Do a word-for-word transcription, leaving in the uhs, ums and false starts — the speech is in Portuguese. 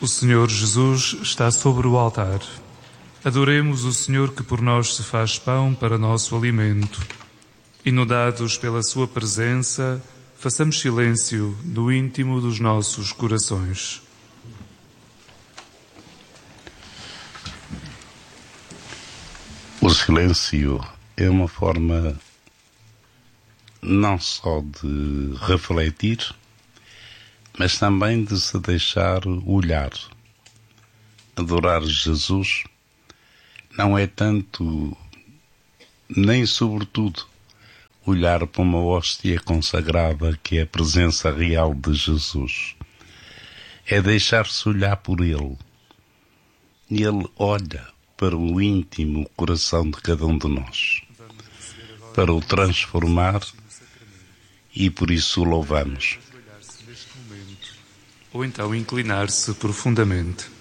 O Senhor Jesus está sobre o altar. Adoremos o Senhor que por nós se faz pão para nosso alimento. Inundados pela sua presença, façamos silêncio no íntimo dos nossos corações. O silêncio é uma forma não só de refletir, mas também de se deixar olhar. Adorar Jesus não é tanto, nem sobretudo, olhar para uma hóstia consagrada que é a presença real de Jesus. É deixar-se olhar por Ele. E Ele olha para o íntimo coração de cada um de nós, para o transformar, e por isso o louvamos. Ou então inclinar-se profundamente.